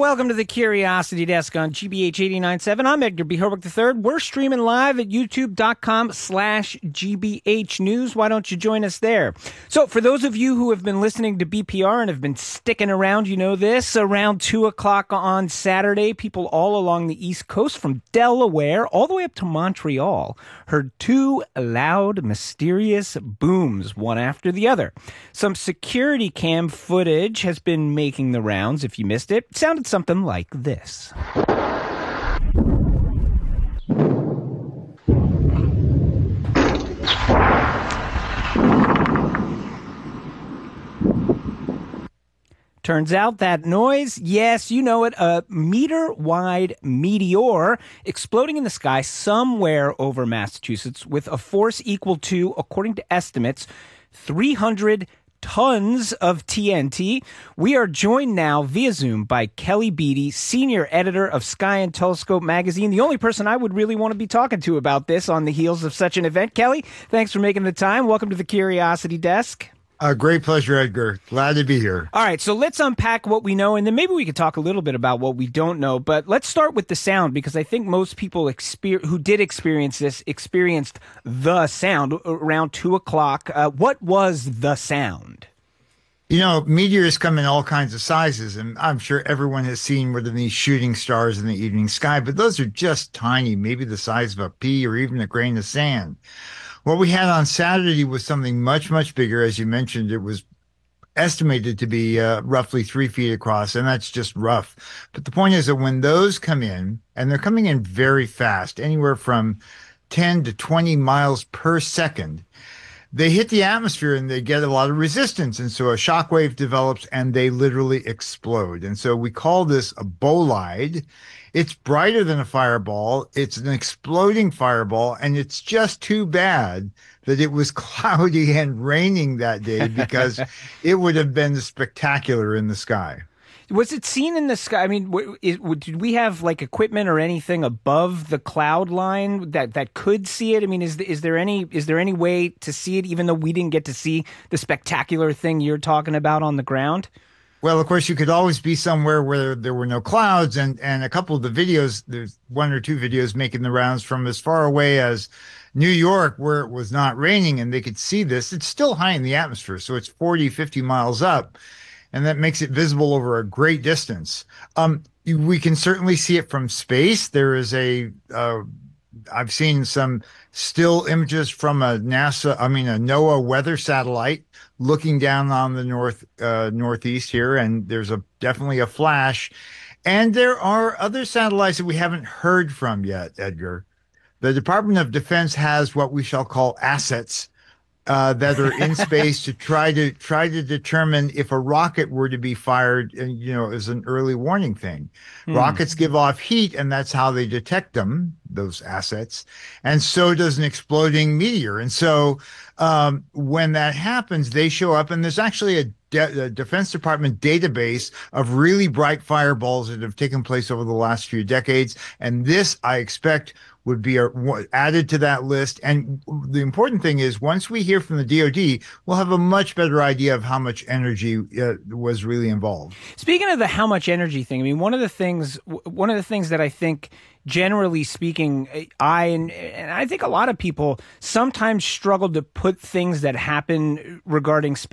Welcome to the Curiosity Desk on GBH 89.7. I'm Edgar B. Herwick III. We're streaming live at youtube.com/GBH News. Why don't you join us there? So for those of you who have been listening to BPR and have been sticking around, you know this. Around 2 o'clock on Saturday, people all along the East Coast from Delaware all the way up to Montreal heard two loud, mysterious booms, one after the other. Some security cam footage has been making the rounds. If you missed it, sounded something like this. Turns out that noise, yes, you know it, a meter-wide meteor exploding in the sky somewhere over Massachusetts with a force equal to, according to estimates, 300 tons of TNT. We are joined now via Zoom by Kelly Beatty, senior editor of Sky and Telescope magazine, the only person I would really want to be talking to about this on the heels of such an event. Kelly, thanks for making the time. Welcome to the Curiosity Desk. A great pleasure, Edgar. Glad to be here. All right, so let's unpack what we know, and then maybe we could talk a little bit about what we don't know. But let's start with the sound, because I think most people who did experience this experienced the sound around 2 o'clock. What was the sound? You know, meteors come in all kinds of sizes, and I'm sure everyone has seen one of these shooting stars in the evening sky, but those are just tiny, maybe the size of a pea or even a grain of sand. What we had on Saturday was something much, much bigger. As you mentioned, it was estimated to be roughly 3 feet across, and that's just rough. But the point is that when those come in, and they're coming in very fast, anywhere from 10 to 20 miles per second, they hit the atmosphere and they get a lot of resistance. And so a shock wave develops and they literally explode. And so we call this a bolide. It's brighter than a fireball. It's an exploding fireball. And it's just too bad that it was cloudy and raining that day, because it would have been spectacular in the sky. Was it seen in the sky? I mean, did we have like equipment or anything above the cloud line that could see it? I mean, is there any way to see it, even though we didn't get to see the spectacular thing you're talking about on the ground? Well, of course, you could always be somewhere where there were no clouds, and a couple of the videos, there's one or two videos making the rounds from as far away as New York, where it was not raining, and they could see this. It's still high in the atmosphere, so it's 40, 50 miles up. And that makes it visible over a great distance. We can certainly see it from space. There is I've seen some still images from a NOAA weather satellite looking down on the northeast here, and there's definitely a flash. And there are other satellites that we haven't heard from yet, Edgar. The Department of Defense has what we shall call assets that are in space to try to determine if a rocket were to be fired, as an early warning thing. Rockets give off heat, and that's how they detect them, those assets. And so does an exploding meteor. And so when that happens, they show up, and there's actually a Defense Department database of really bright fireballs that have taken place over the last few decades. And this, I expect, would be added to that list. And the important thing is, once we hear from the DoD, we'll have a much better idea of how much energy was really involved. Speaking of the how much energy thing, I mean, one of the things that I think, generally speaking, and I think a lot of people sometimes struggle to put things that happen regarding space